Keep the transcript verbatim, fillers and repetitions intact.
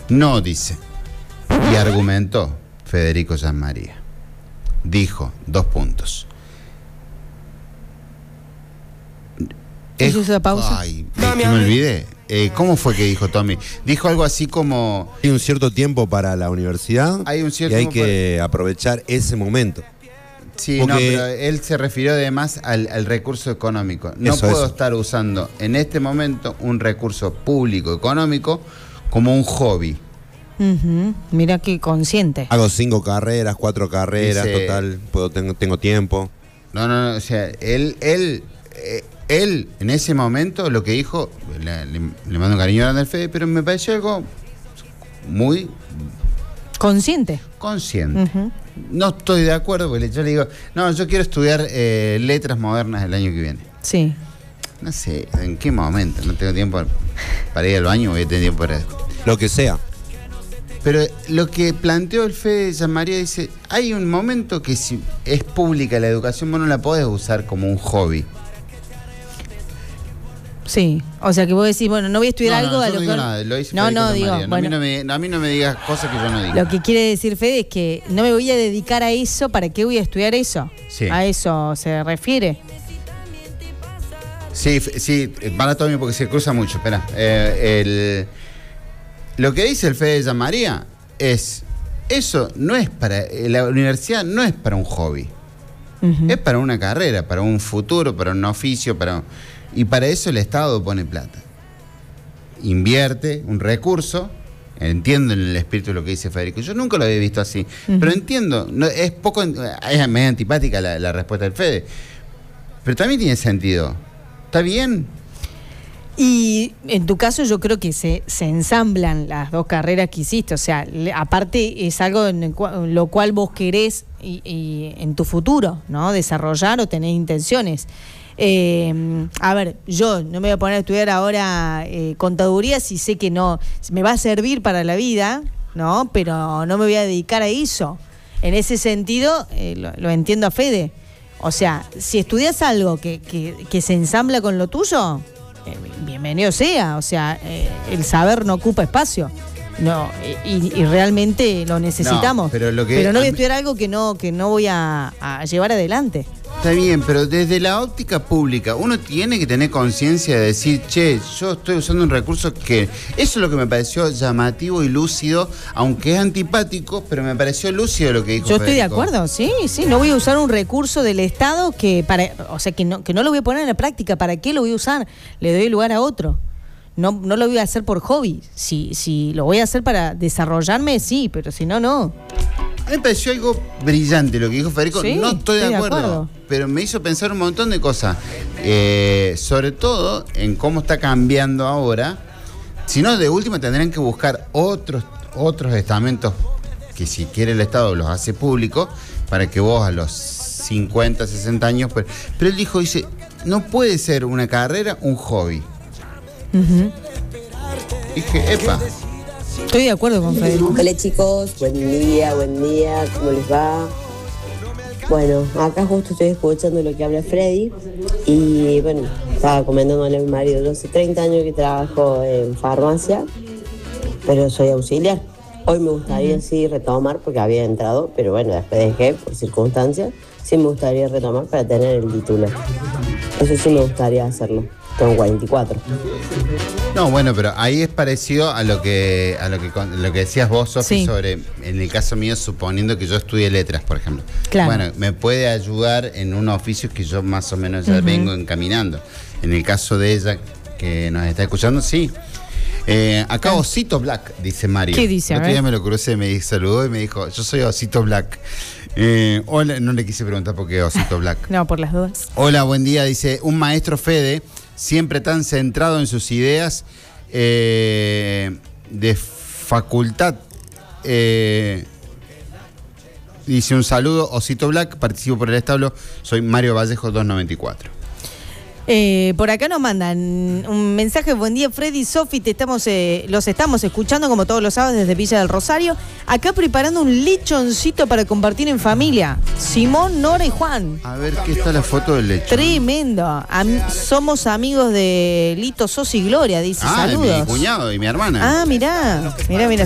No, dice. Y argumentó Federico Gianmaria. Dijo, dos puntos. Es, ¿hizo esa pausa? Ay, es que me olvidé. Eh, ¿Cómo fue que dijo Tommy? Dijo algo así como... Hay un cierto tiempo para la universidad hay un cierto y hay tiempo que para... aprovechar ese momento. Sí, Porque... no, pero él se refirió además al, al recurso económico. No eso, puedo eso. estar usando en este momento un recurso público económico como un hobby. Uh-huh. Mira qué consciente. Hago cinco carreras, cuatro carreras, Dice... total, puedo, tengo, tengo tiempo. No, no, no, o sea, él... él eh, Él, en ese momento, lo que dijo, le, le, le mando un cariño grande al Fede, pero me pareció algo muy... Consciente. Consciente. Uh-huh. No estoy de acuerdo, porque yo le digo, no, yo quiero estudiar eh, letras modernas el año que viene. Sí. No sé, ¿en qué momento? No tengo tiempo para ir al baño, voy a tener tiempo para... Lo que sea. Pero lo que planteó el Fede Gianmaria dice, hay un momento que si es pública la educación, vos no la podés usar como un hobby. Sí, o sea que vos decís, bueno, no voy a estudiar no, algo no, a yo lo no digo cual... nada, lo dice no, Federico no, digo, Gianmaria. bueno, a, mí no me, a mí no me digas cosas que yo no digo. Lo que quiere decir Fede es que no me voy a dedicar a eso, ¿para qué voy a estudiar eso? Sí. A eso se refiere. Sí, sí, para Tommy porque se cruza mucho, espera. Eh, el, lo que dice el Fede Gianmaria es, eso no es para, la universidad no es para un hobby. Uh-huh. Es para una carrera, para un futuro, para un oficio, para... Y para eso el Estado pone plata. Invierte un recurso. Entiendo en el espíritu de lo que dice Federico. Yo nunca lo había visto así. Uh-huh. Pero entiendo. No, es poco, es medio antipática la, la respuesta del Fede. Pero también tiene sentido. ¿Está bien? Y en tu caso yo creo que se, se ensamblan las dos carreras que hiciste. O sea, le, aparte es algo en el cual, lo cual vos querés y, y en tu futuro, ¿no? Desarrollar o tener intenciones. Eh, a ver, yo no me voy a poner a estudiar ahora eh, contaduría si sé que no me va a servir para la vida, ¿no? Pero no me voy a dedicar a eso. En ese sentido, eh, lo, lo entiendo a Fede. O sea, si estudias algo que, que, que se ensambla con lo tuyo, eh, bienvenido sea. O sea, eh, el saber no ocupa espacio. No, y, y realmente lo necesitamos. No, pero, lo que, pero no voy a estudiar algo que no, que no voy a, a llevar adelante. Está bien, pero desde la óptica pública uno tiene que tener conciencia de decir, che, yo estoy usando un recurso que... Eso es lo que me pareció llamativo y lúcido, aunque es antipático, pero me pareció lúcido lo que dijo Yo Federico. Estoy de acuerdo, sí, sí, no voy a usar un recurso del Estado que para, o sea, que no, que no lo voy a poner en la práctica. ¿Para qué lo voy a usar? Le doy lugar a otro. No, no lo voy a hacer por hobby. Si, si lo voy a hacer para desarrollarme, sí, pero si no, no. A mí me pareció algo brillante lo que dijo Federico. Sí, no estoy, estoy de, acuerdo, de acuerdo, pero me hizo pensar un montón de cosas. Eh, sobre todo en cómo está cambiando ahora. Si no, de última tendrán que buscar otros, otros estamentos que si quiere el Estado los hace públicos para que vos a los cincuenta, sesenta años... Pero, pero él dijo, dice, no puede ser una carrera un hobby. Uh-huh. Dije, epa. Estoy de acuerdo con Federico. Hola chicos, buen día, buen día, ¿cómo les va? Bueno, acá justo estoy escuchando lo que habla Freddy y bueno, estaba comentándole a mi marido, yo hace treinta años que trabajo en farmacia, pero soy auxiliar. Hoy me gustaría uh-huh. sí retomar porque había entrado, pero bueno, después dejé por circunstancias, sí me gustaría retomar para tener el título. Eso sí me gustaría hacerlo. Tengo cuarenta y cuatro. No, bueno, pero ahí es parecido a lo que a lo que lo que decías vos, Sofi, sí. sobre, en el caso mío, suponiendo que yo estudie letras, por ejemplo. Claro. Bueno, me puede ayudar en un oficio que yo más o menos ya uh-huh. vengo encaminando. En el caso de ella, que nos está escuchando, sí. Eh, acá Osito Black, dice Mario. ¿Qué dice? El otro día me lo crucé, me saludó y me dijo, yo soy Osito Black. Eh, hola, no le quise preguntar por qué Osito Black. No, por las dudas. Hola, buen día, dice, un maestro Fede, siempre tan centrado en sus ideas eh, de facultad. Eh, dice un saludo, Osito Black, participo por el establo, soy Mario Vallejo doscientos noventa y cuatro. Eh, por acá nos mandan un mensaje, buen día Freddy, Sofi, te estamos, eh, los estamos escuchando como todos los sábados desde Villa del Rosario, acá preparando un lechoncito para compartir en familia, Simón, Nora y Juan. A ver, ¿qué está la foto del lechón? Tremendo, Am- somos amigos de Lito, Sos y Gloria, dice, ah, saludos. Ah, mi cuñado y mi hermana. Ah, mirá, mirá, mirá.